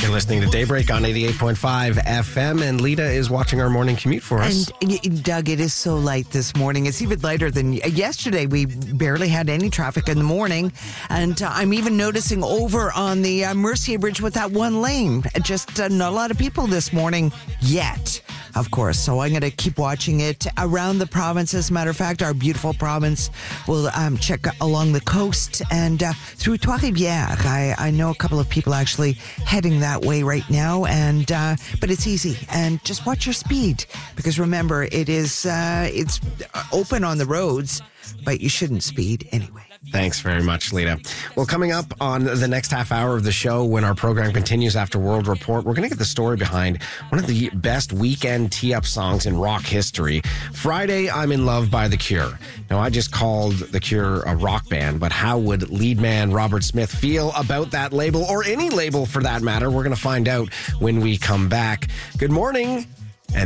You're listening to Daybreak on 88.5 FM, and Lita is watching our morning commute for us. And Doug, it is so light this morning. It's even lighter than yesterday. We barely had any traffic in the morning. And I'm even noticing over on the Mercier Bridge with that one lane. Just not a lot of people this morning yet, of course. So I'm going to keep watching it around the province. As a matter of fact, our beautiful province will check along the coast and through Trois-Rivières. I know a couple of people actually heading that way right now, and but it's easy. And just watch your speed, because remember, it's open on the roads, but you shouldn't speed anyway. Thanks very much, Lita. Well, coming up on the next half hour of the show, when our program continues after World Report, we're going to get the story behind one of the best weekend tee-up songs in rock history. Friday, I'm in Love by The Cure. Now, I just called The Cure a rock band, but how would lead man Robert Smith feel about that label, or any label for that matter? We're going to find out when we come back. Good morning.